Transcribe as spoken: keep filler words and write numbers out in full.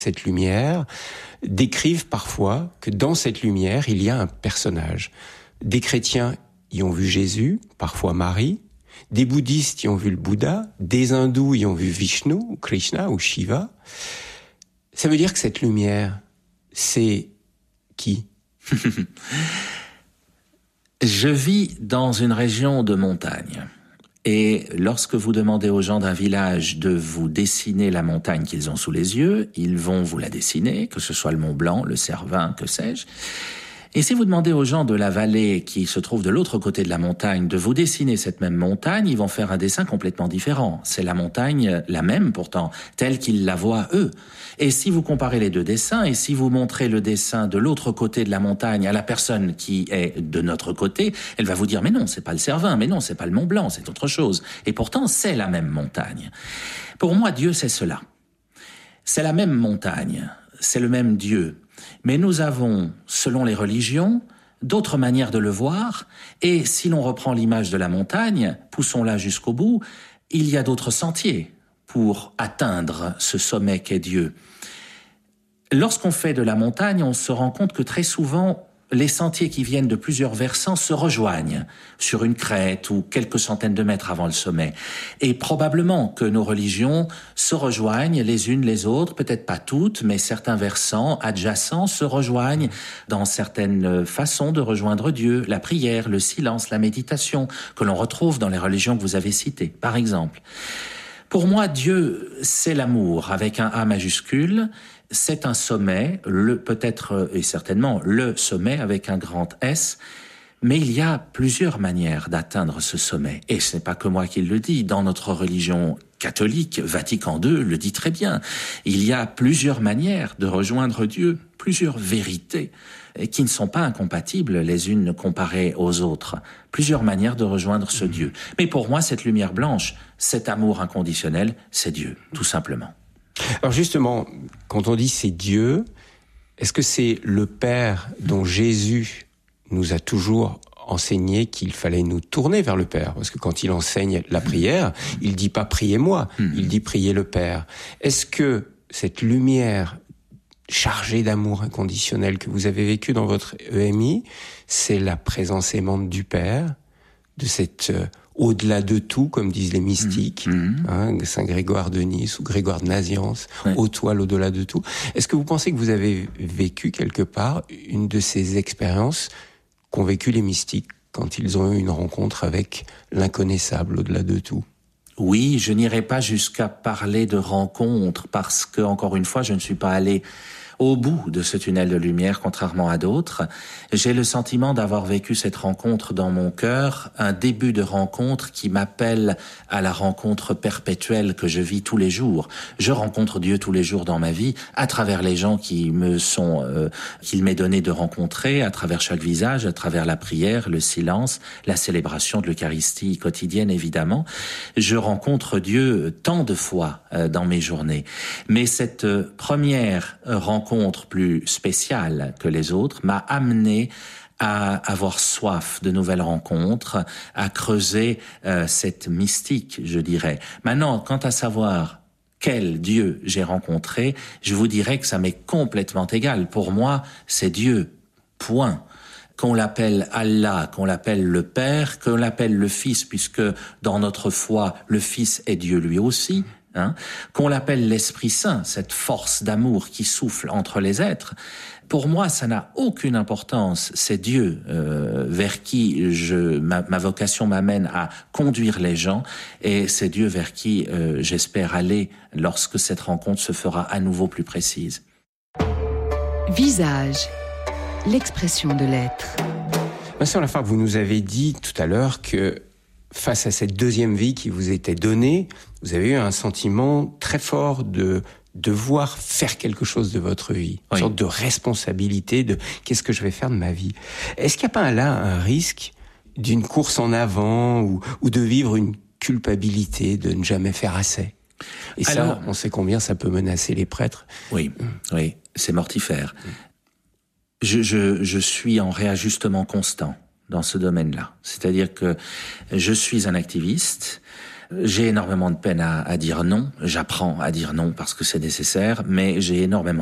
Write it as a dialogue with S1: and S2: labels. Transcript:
S1: cette lumière décrivent parfois que dans cette lumière, il y a un personnage. Des chrétiens y ont vu Jésus, parfois Marie. Des bouddhistes y ont vu le Bouddha. Des hindous y ont vu Vishnu, ou Krishna, ou Shiva. Ça veut dire que cette lumière, c'est qui ?
S2: Je vis dans une région de montagne. Et lorsque vous demandez aux gens d'un village de vous dessiner la montagne qu'ils ont sous les yeux, ils vont vous la dessiner, que ce soit le Mont Blanc, le Cervin, que sais-je. Et si vous demandez aux gens de la vallée qui se trouve de l'autre côté de la montagne de vous dessiner cette même montagne, ils vont faire un dessin complètement différent. C'est la montagne, la même pourtant, telle qu'ils la voient eux. Et si vous comparez les deux dessins, et si vous montrez le dessin de l'autre côté de la montagne à la personne qui est de notre côté, elle va vous dire « mais non, c'est pas le Cervin, mais non, c'est pas le Mont Blanc, c'est autre chose ». Et pourtant, c'est la même montagne. Pour moi, Dieu, c'est cela. C'est la même montagne, c'est le même Dieu. Mais nous avons, selon les religions, d'autres manières de le voir, et si l'on reprend l'image de la montagne, poussons-la jusqu'au bout, il y a d'autres sentiers pour atteindre ce sommet qu'est Dieu. Lorsqu'on fait de la montagne, on se rend compte que très souvent, les sentiers qui viennent de plusieurs versants se rejoignent sur une crête ou quelques centaines de mètres avant le sommet. Et probablement que nos religions se rejoignent les unes les autres, peut-être pas toutes, mais certains versants adjacents se rejoignent dans certaines façons de rejoindre Dieu, la prière, le silence, la méditation, que l'on retrouve dans les religions que vous avez citées, par exemple. Pour moi, Dieu, c'est l'amour avec un A majuscule. C'est un sommet, le peut-être et certainement le sommet avec un grand S, mais il y a plusieurs manières d'atteindre ce sommet. Et ce n'est pas que moi qui le dis, dans notre religion catholique, Vatican deux le dit très bien. Il y a plusieurs manières de rejoindre Dieu, plusieurs vérités qui ne sont pas incompatibles les unes comparées aux autres. Plusieurs manières de rejoindre ce Dieu. Mais pour moi, cette lumière blanche, cet amour inconditionnel, c'est Dieu, tout simplement.
S1: Alors justement, quand on dit c'est Dieu, est-ce que c'est le Père dont Jésus nous a toujours enseigné qu'il fallait nous tourner vers le Père? Parce que quand il enseigne la prière, il dit pas priez-moi, il dit priez le Père. Est-ce que cette lumière chargée d'amour inconditionnel que vous avez vécue dans votre E M I, c'est la présence aimante du Père, de cette euh, au-delà de tout, comme disent les mystiques, mmh. hein, Saint Grégoire de Nice ou Grégoire de Nazianze, ouais. Ô toile au-delà de tout. Est-ce que vous pensez que vous avez vécu quelque part une de ces expériences qu'ont vécu les mystiques quand ils ont eu une rencontre avec l'inconnaissable au-delà de tout?
S2: Oui, je n'irai pas jusqu'à parler de rencontre parce que, encore une fois, je ne suis pas allé au bout de ce tunnel de lumière, contrairement à d'autres. J'ai le sentiment d'avoir vécu cette rencontre dans mon cœur, un début de rencontre qui m'appelle à la rencontre perpétuelle que je vis tous les jours. Je rencontre Dieu tous les jours dans ma vie, à travers les gens qui me sont, euh, qu'il m'est donné de rencontrer, à travers chaque visage, à travers la prière, le silence, la célébration de l'Eucharistie quotidienne, évidemment. Je rencontre Dieu tant de fois euh, dans mes journées. Mais cette euh, première rencontre rencontre plus spéciale que les autres m'a amené à avoir soif de nouvelles rencontres, à creuser euh, cette mystique, je dirais. Maintenant, quant à savoir quel Dieu j'ai rencontré, je vous dirais que ça m'est complètement égal. Pour moi, c'est Dieu, point. Qu'on l'appelle Allah, qu'on l'appelle le Père, qu'on l'appelle le Fils, puisque dans notre foi, le Fils est Dieu lui aussi, Hein, qu'on l'appelle l'Esprit Saint, cette force d'amour qui souffle entre les êtres. Pour moi, ça n'a aucune importance. C'est Dieu euh, vers qui je, ma, ma vocation m'amène à conduire les gens, et c'est Dieu vers qui euh, j'espère aller lorsque cette rencontre se fera à nouveau plus précise.
S3: Visage, l'expression de l'être.
S1: Vincent Lafargue, vous nous avez dit tout à l'heure que face à cette deuxième vie qui vous était donnée, vous avez eu un sentiment très fort de devoir faire quelque chose de votre vie, une oui. sorte de responsabilité de qu'est-ce que je vais faire de ma vie. Est-ce qu'il n'y a pas là un risque d'une course en avant ou, ou de vivre une culpabilité de ne jamais faire assez? Et Alors, ça, on sait combien ça peut menacer les prêtres.
S2: Oui, oui, c'est mortifère. Je, je, je suis en réajustement constant dans ce domaine-là. C'est-à-dire que je suis un activiste, J'ai énormément de peine à, à dire non. J'apprends à dire non parce que c'est nécessaire, mais j'ai énormément